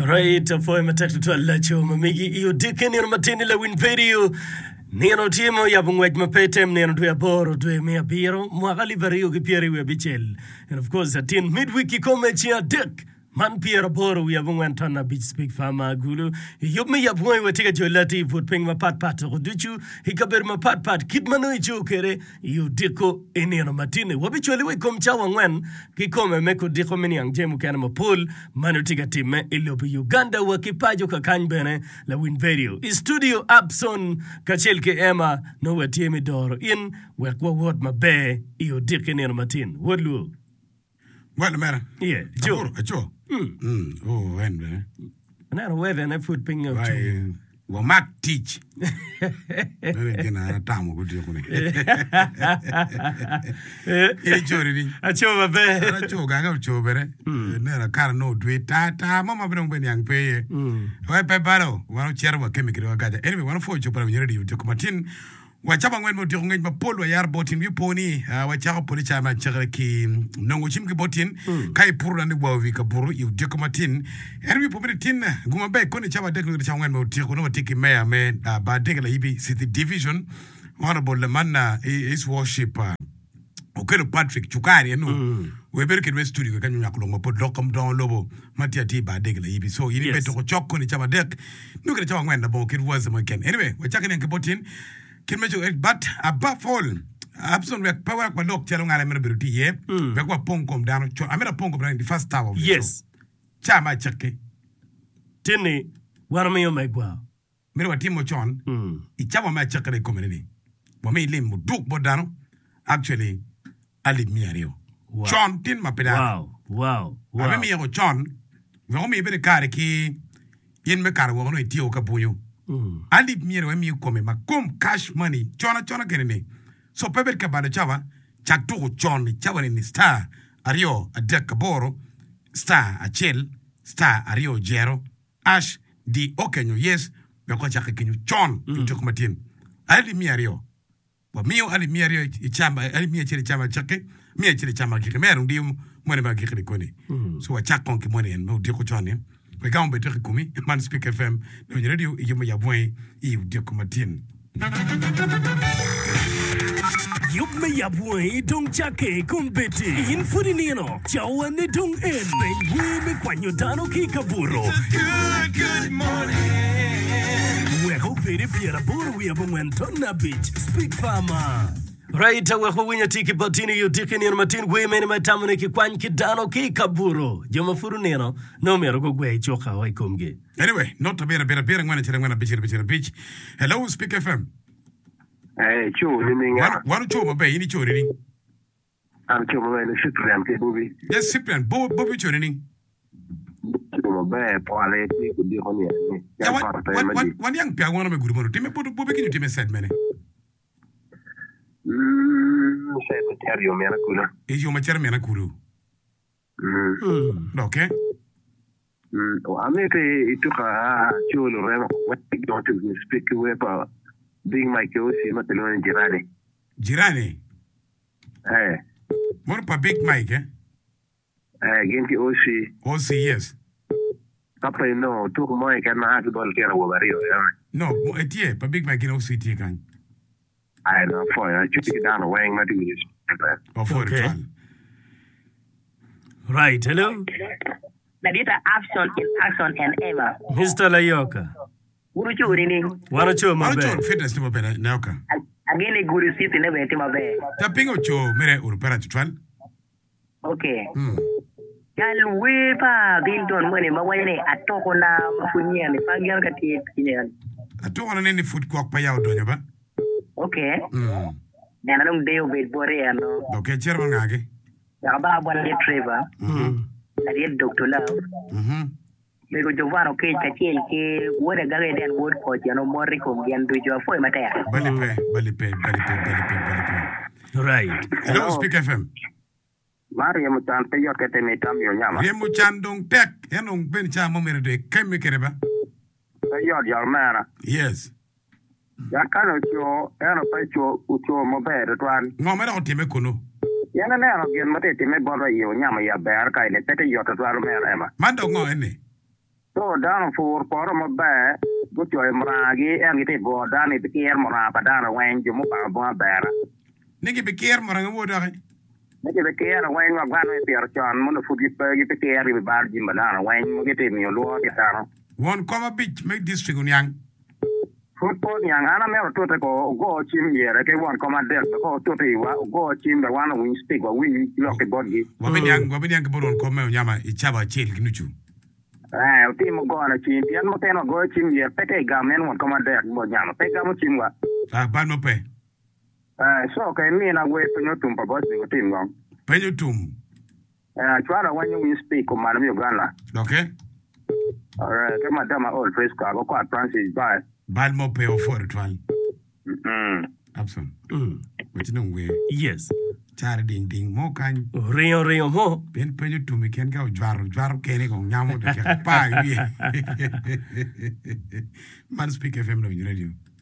Right, foi matatu to lacho mamigi iyo dikeni na matini la winpedio. Nino timo ya bungwaj mapetem nino tuya boro tuya mea biro. Mwakali vario ki pieri we bichel. And of course, atin midweek kome chia dik. Man piera boro we bungwan tana beach speak fama gulu. Yup me ya bungwaj we tika jolati vote ping ma pat roduchu. Hikaber ma pat kid manu ichu kere. Iyo diko nino matini. Wabichweli we kumcha wangwen. Kikome meko diko mini ang jemu kana mapul. Manu tika time ilopi Uganda wakipajo kakanbene la win video. Studio Abson kachelke Emma no wetiemi doro in wekwa word mabe iyo dike nino matin. Wodlu. What matter? Yeah, Joe. Joe. Oh, when man. Na wewe na food ping of Joe. Wa mak teach. Nene kena tamu kuti kune. Joe ni. Acho mabe. Acho ganga Joe bere. Nera kar no dwe ta mama beno ben yang peye. Wa pe baro, wa cherwa wa kemikiri wa gaja. Anyway, wana fo Joe para mnyere di Joe kumatin. Wachaba ngwen mo ngwen ma polo yar botin wi poni wachaba poli chama chagre ki nongo chim ki botin kai puru ni wawi ka puru yu dekomatin erwi pomere tin guma be koni chaba de ngwen ngwen mo tiko no tiki me ba de la ibi city division honorable le manna his worship okelo Patrick Chukari no we ber ke studio ka nyanya kulongo pod lokom don lobo matia ti ba de la ibi so yini beto ko chokko ni chaba dek no ke chaba ngwen na bo ke was mo ken anyway wachaka ne ke botin but above all, absolutely power kwa lock chalo ngala mera biruti ye. Bekwa pongkom dano cho. Amera pongkom dano in the first tower. Yes. Chama chake. Tini warame yo megwa. Mera wa timo chon. Ichama ma chake le komenini. Wame ile muduk bodano. Actually, ali miario. Wow. Chon tin ma pedano. Wow. Ame mi yako chon. Wame ibere kare ki yen me kare wano itio kapunyo. Ali miere we mi kome ma kom cash money chona kenene so pebel ka bada chawa chatu choni chawa ni star ario adek kaboro star achel star ario jero ash di okenyo yes we ko chaka kenyo chon to kumatin ali miario wa mio ali miario ichamba ali mia chiri chama chake mia chiri chama kike meru ndi mwene ma kike koni so wa chakon ki mwene no di ko choni we gaan bij terugkomen. Man Speak FM. Nou je radio je moet je boy je de komatin. Yup me ya boy dong chake kumbeti. In furinino. Chawa ne dong en. We me kwanyo dano ki kaburo. Good morning. We hope very piera buru we abongwen tonna beach. Speak farmer. Right, we winya tiki batini yu tiki ni matin we meni matamune ki kwan ki dano ki kaburo. Joma furu neno no mero go gwe choka wa ikomge. Anyway, not a better ngwana chere ngwana beach. Hello Speak FM. Hey, Joe, ninga. Wanu Joe mabe ini Joe rini. Am Joe mabe ni Cyprian ke Bobby. Yes, Cyprian. Bobby Joe rini. Joe mabe po ale ti ko di honia. Ya wan yang pia wana me gurumono. Time Bobby kinu time said mene. Sai materio mena kula. Ejo materio mena kulu. Okay. O amete ituka Joe lo remo. What don't you speak we pa being my coach matelo jirani. Jirani. More pa Big Mike Genti OC yes. Papa no tu mo ke na ha bol kera wo bario. No, etie pa Big Mike in OC tie kan. I know for I took it down away my duties. Okay. Right, hello. Nadita action and Eva. Mr. Layoka. Uruchu rini. Wanacho fitness ni mapena naoka. Agene guru siti nebe eti mabe. Tapingo cho mere urupera tutwan. Okay. Yalu wepa Bildon mwene mawene atoko na mafunia ni pagian kati kinyan. Atoko na nini food kwa pa yao donya ba? Okay. Nana nung deo bed bore ano. Okay, chairman ngage. Yakaba abwan le Trevor. Nadiye Dr. Love. Mego Giovanni ke chachel ke wore gare den word coach ano mori ko gian do jo foi mataya. Balipe. Right. Hello Speak FM. Maria mutan pe yo ke teme tam yo nyama. Ye mutan dong tek enong ben cha mo mere de kemme kereba. Yo mara. Yes. Ya kano cho eno pe cho ucho mo be twan. No mera o time kono. Yana ne no gen mate time bo yo nyama ya be ar kai le pete yo twan mera ema. Mando ngo ene. So down for my bad, go to a maragi and get a board down at the care marapa down a wang, you move about bear. Niki be care morang wo da. Make the care a wang of one with your son, Monofuki Purgy, the care with Bargy Madonna, wang, get him your lord guitar. One comma beach make district on yang. Football young animal to go chim here, I can one command there, go to go chim the one we speak or we lock a body. Wabin yang boron come yama ichaba chill gnuchu. Team go on a chin, the Moteno go chim here, Pete Gamen one command there, Mojama, Pekamo chimwa. Balmo pe. So can mean a way to no tumpa bossing a team long. Penutum. Try to when you speak of Madame Uganda. Okay. All right, Madame old face car, go quite Francis by. Balmo pe o for twal. Abson. What you know we? Yes. Char ding ding mo kan. Rio mo. Ben penutum we can go jar kene ko nyamo de pa. Man speak FM no radio.